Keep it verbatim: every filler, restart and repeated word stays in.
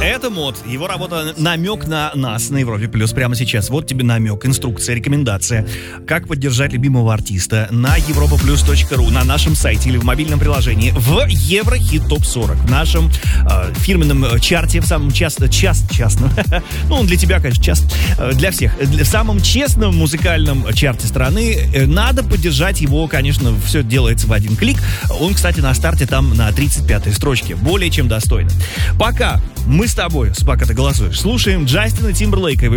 Это Мод. Его работа «Намек на нас» на Европе Плюс прямо сейчас. Вот тебе намек, инструкция, рекомендация. Как поддержать любимого артиста на европа плюс точка ру, на нашем сайте или в мобильном приложении, в Еврохит топ сорок, в нашем э, фирменном чарте, в самом част, част, частном, ну, он для тебя, конечно, част, э, для всех, в самом честном музыкальном чарте страны. Э, надо поддержать его, конечно, все делается в один клик. Он, кстати, на старте там на тридцать пятой строчке. Более чем достойно. Пока мы с тобой, пока ты голосуешь, слушаем Джастина Тимберлейка.